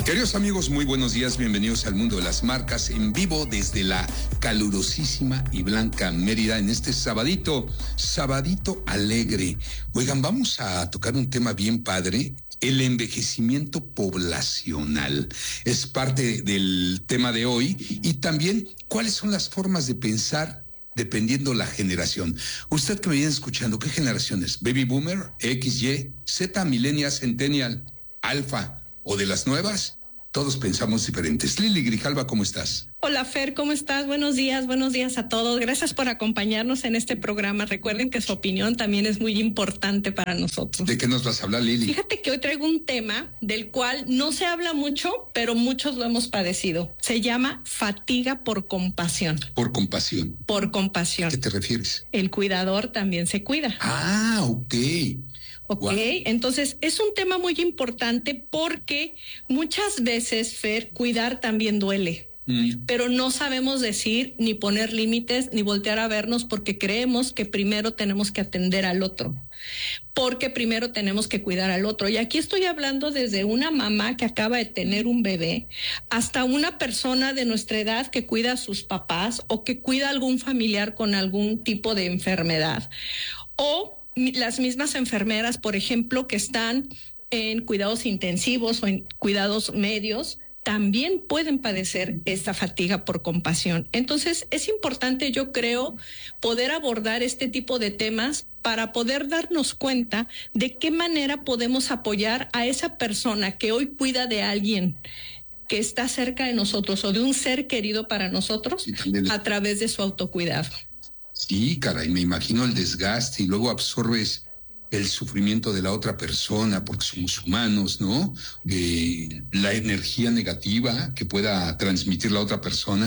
Queridos amigos, muy buenos días, bienvenidos al Mundo de las Marcas en vivo desde la calurosísima y blanca Mérida en este sabadito alegre. Oigan, vamos a tocar un tema bien padre, el envejecimiento poblacional. Es parte del tema de hoy y también cuáles son las formas de pensar dependiendo la generación. Usted que me viene escuchando, ¿qué generaciones? ¿Baby Boomer, X, Y, Z, Millennial, Centennial, Alfa o de las nuevas? Todos pensamos diferentes. Lili Grijalva, ¿cómo estás? Hola Fer, ¿cómo estás? Buenos días a todos. Gracias por acompañarnos en este programa. Recuerden que su opinión también es muy importante para nosotros. ¿De qué nos vas a hablar, Lili? Fíjate que hoy traigo un tema del cual no se habla mucho, pero muchos lo hemos padecido. Se llama fatiga por compasión. Por compasión. Por compasión. ¿A qué te refieres? El cuidador también se cuida. Ah, ok. Ok, wow. Entonces es un tema muy importante porque muchas veces, Fer, cuidar también duele. Pero no sabemos decir ni poner límites ni voltear a vernos porque creemos que primero tenemos que atender al otro, porque primero tenemos que cuidar al otro. Y aquí estoy hablando desde una mamá que acaba de tener un bebé hasta una persona de nuestra edad que cuida a sus papás o que cuida a algún familiar con algún tipo de enfermedad, o las mismas enfermeras, por ejemplo, que están en cuidados intensivos o en cuidados medios, también pueden padecer esta fatiga por compasión. Entonces, es importante, yo creo, poder abordar este tipo de temas para poder darnos cuenta de qué manera podemos apoyar a esa persona que hoy cuida de alguien que está cerca de nosotros o de un ser querido para nosotros a través de su autocuidado. Sí, caray, me imagino el desgaste y luego absorbes el sufrimiento de la otra persona porque somos humanos, ¿no? La energía negativa que pueda transmitir la otra persona.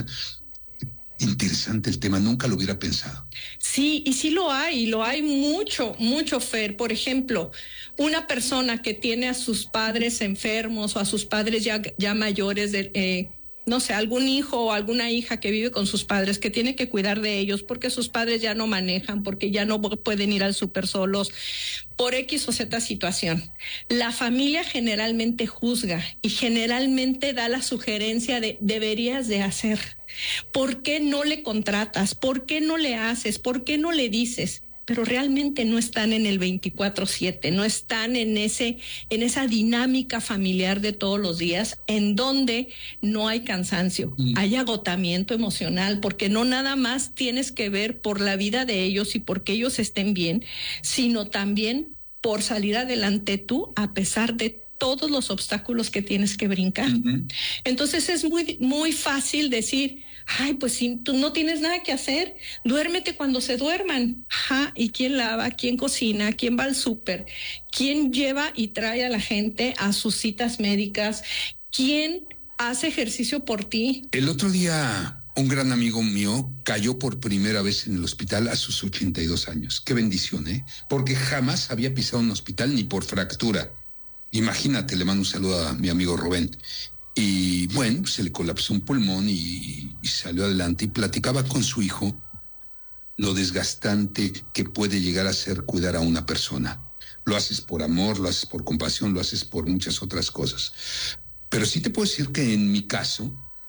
Interesante el tema, nunca lo hubiera pensado. Sí, y sí lo hay mucho, Fer. Por ejemplo, una persona que tiene a sus padres enfermos o a sus padres ya mayores no sé, algún hijo o alguna hija que vive con sus padres, que tiene que cuidar de ellos porque sus padres ya no manejan, porque ya no pueden ir al súper solos, por X o Z situación. La familia generalmente juzga y generalmente da la sugerencia de deberías de hacer. ¿Por qué no le contratas? ¿Por qué no le haces? ¿Por qué no le dices? Pero realmente no están en el 24/7, no están en esa dinámica familiar de todos los días, en donde no hay cansancio, hay agotamiento emocional, porque no nada más tienes que ver por la vida de ellos y porque ellos estén bien, sino también por salir adelante tú a pesar de todos los obstáculos que tienes que brincar. Entonces es muy, muy fácil decir, ay, pues si tú no tienes nada que hacer, duérmete cuando se duerman. Ajá, ¿y quién lava? ¿Quién cocina? ¿Quién va al súper? ¿Quién lleva y trae a la gente a sus citas médicas? ¿Quién hace ejercicio por ti? El otro día, un gran amigo mío cayó por primera vez en el hospital a sus 82 años. Qué bendición, ¿eh? Porque jamás había pisado un hospital ni por fractura. Imagínate, le mando un saludo a mi amigo Rubén. Y bueno, se le colapsó un pulmón y salió adelante y platicaba con su hijo lo desgastante que puede llegar a ser cuidar a una persona. Lo haces por amor, lo haces por compasión, lo haces por muchas otras cosas. Pero sí te puedo decir que en mi caso,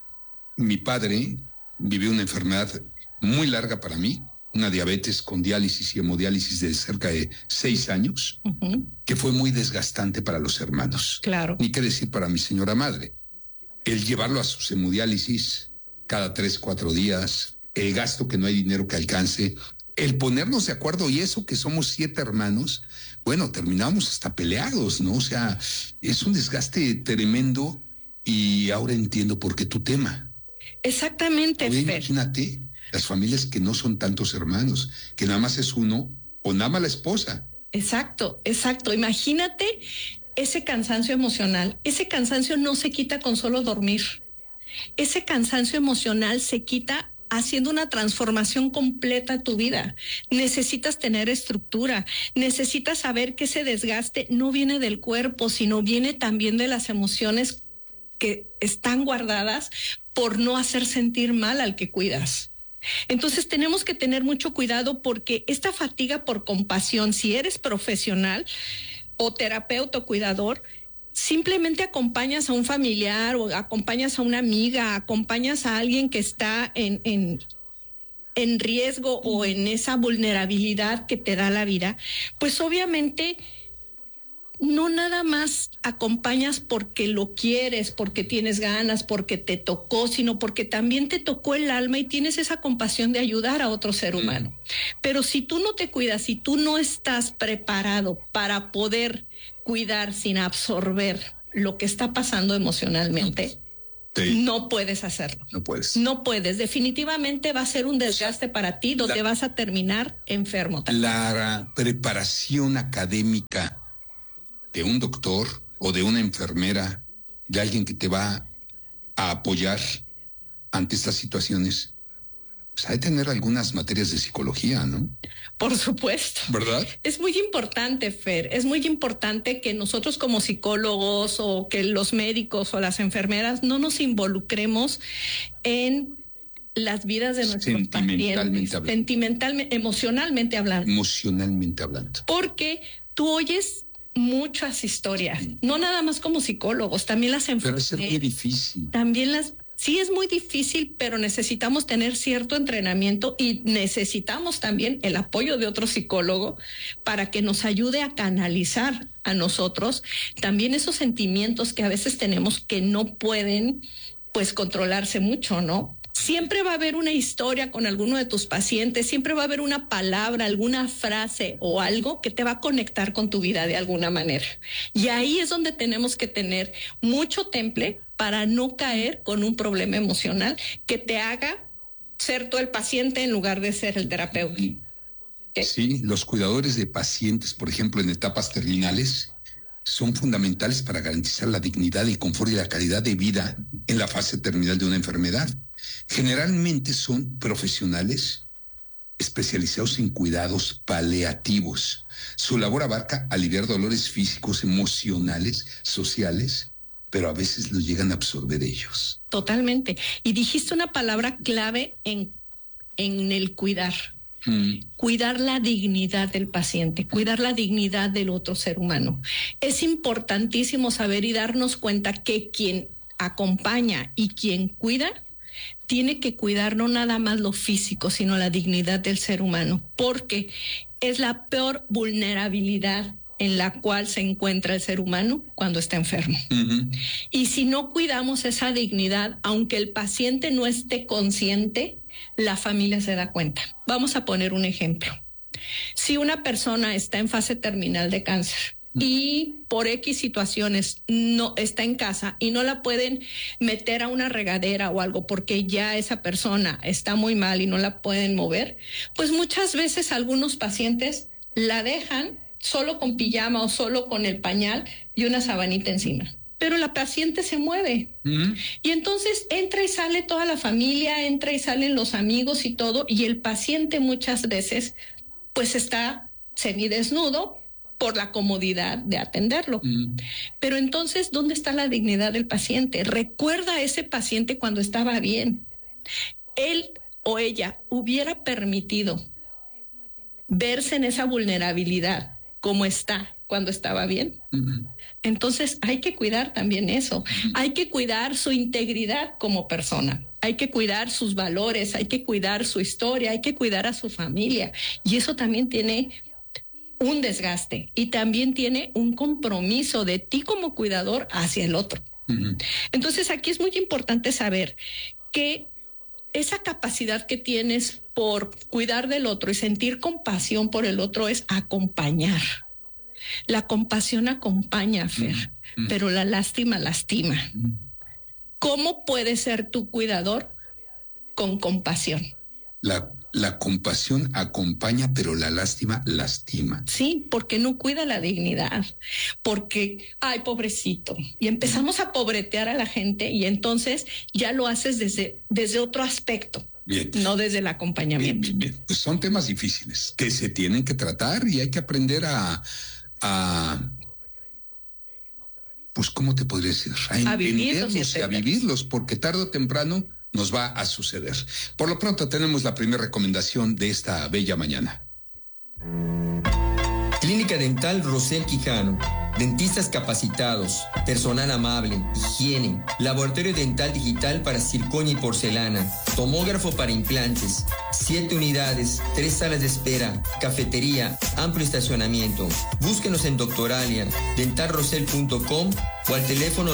mi padre vivió una enfermedad muy larga para mí, una diabetes con diálisis y hemodiálisis de cerca de 6 años, que fue muy desgastante para los hermanos. Claro. Ni qué decir para mi señora madre. El llevarlo a sus hemodiálisis cada 3-4 días, el gasto que no hay dinero que alcance, el ponernos de acuerdo, y eso que somos 7 hermanos, bueno, terminamos hasta peleados, ¿no? O sea, es un desgaste tremendo y ahora entiendo por qué tu tema. Exactamente, Oye, Fer. imagínate las familias que no son tantos hermanos, que nada más es uno o nada más la esposa. Exacto. Imagínate ese cansancio emocional. Ese cansancio no se quita con solo dormir. Ese cansancio emocional se quita haciendo una transformación completa a tu vida. Necesitas tener estructura, necesitas saber que ese desgaste no viene del cuerpo, sino viene también de las emociones que están guardadas por no hacer sentir mal al que cuidas. Entonces tenemos que tener mucho cuidado porque esta fatiga por compasión, si eres profesional o terapeuta o cuidador, simplemente acompañas a un familiar o acompañas a una amiga, acompañas a alguien que está en riesgo o en esa vulnerabilidad que te da la vida, pues obviamente no nada más acompañas porque lo quieres, porque tienes ganas, porque te tocó, sino porque también te tocó el alma y tienes esa compasión de ayudar a otro ser humano. Pero si tú no te cuidas, si tú no estás preparado para poder cuidar sin absorber lo que está pasando emocionalmente, no puedes hacerlo. No puedes. No puedes. Definitivamente va a ser un desgaste para ti donde vas a terminar enfermo también. La preparación académica de un doctor o de una enfermera, de alguien que te va a apoyar ante estas situaciones, pues hay que tener algunas materias de psicología, ¿no? Por supuesto. ¿Verdad? Es muy importante, Fer, es muy importante que nosotros como psicólogos o que los médicos o las enfermeras no nos involucremos en las vidas de nuestros pacientes. Sentimentalmente, emocionalmente hablando. Emocionalmente hablando. Porque tú oyes muchas historias, no nada más como psicólogos, también las enfermeras. Pero es muy difícil. Sí es muy difícil, pero necesitamos tener cierto entrenamiento y necesitamos también el apoyo de otro psicólogo para que nos ayude a canalizar a nosotros también esos sentimientos que a veces tenemos que no pueden pues controlarse mucho, ¿no? Siempre va a haber una historia con alguno de tus pacientes, siempre va a haber una palabra, alguna frase o algo que te va a conectar con tu vida de alguna manera. Y ahí es donde tenemos que tener mucho temple para no caer con un problema emocional que te haga ser tú el paciente en lugar de ser el terapeuta. ¿Qué? Sí, los cuidadores de pacientes, por ejemplo, en etapas terminales, son fundamentales para garantizar la dignidad, el confort y la calidad de vida en la fase terminal de una enfermedad. Generalmente son profesionales especializados en cuidados paliativos. Su labor abarca aliviar dolores físicos, emocionales, sociales, pero a veces los llegan a absorber ellos. Totalmente. Y dijiste una palabra clave en el cuidar. Cuidar la dignidad del paciente, cuidar la dignidad del otro ser humano. Es importantísimo saber y darnos cuenta que quien acompaña y quien cuida tiene que cuidar no nada más lo físico, sino la dignidad del ser humano, porque es la peor vulnerabilidad en la cual se encuentra el ser humano cuando está enfermo. Y si no cuidamos esa dignidad, aunque el paciente no esté consciente, la familia se da cuenta. Vamos a poner un ejemplo. Si una persona está en fase terminal de cáncer y por X situaciones no está en casa y no la pueden meter a una regadera o algo porque ya esa persona está muy mal y no la pueden mover, pues muchas veces algunos pacientes la dejan solo con pijama o solo con el pañal y una sabanita encima. Pero la paciente se mueve. Y entonces entra y sale toda la familia, entra y salen los amigos y todo, y el paciente muchas veces pues está semidesnudo por la comodidad de atenderlo. Pero entonces, ¿dónde está la dignidad del paciente? Recuerda a ese paciente cuando estaba bien. Él o ella hubiera permitido verse en esa vulnerabilidad como está cuando estaba bien. Entonces hay que cuidar también eso. Hay que cuidar su integridad como persona. Hay que cuidar sus valores, hay que cuidar su historia, hay que cuidar a su familia. Y eso también tiene un desgaste y también tiene un compromiso de ti como cuidador hacia el otro. Entonces aquí es muy importante saber que esa capacidad que tienes por cuidar del otro y sentir compasión por el otro es acompañar. La compasión acompaña, Fer, pero la lástima lastima. ¿Cómo puedes ser tu cuidador con compasión? La compasión acompaña, pero la lástima lastima. Sí, porque no cuida la dignidad, porque, ay, pobrecito. Y empezamos a pobretear a la gente y entonces ya lo haces desde otro aspecto. Bien. No desde el acompañamiento. Bien. Pues son temas difíciles que se tienen que tratar y hay que aprender pues, ¿cómo te podría decir? A entenderlos y a vivirlos, porque tarde o temprano nos va a suceder. Por lo pronto tenemos la primera recomendación de esta bella mañana. Clínica Dental Rosel Quijano. dentistas capacitados, personal amable, higiene, laboratorio dental digital para circonia y porcelana, tomógrafo para implantes, 7 unidades, 3 salas de espera, cafetería, amplio estacionamiento. Búsquenos en Doctoralia, dentalrosel.com o al teléfono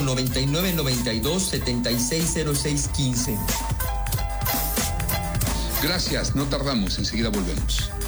9992-760615. Gracias, no tardamos, enseguida volvemos.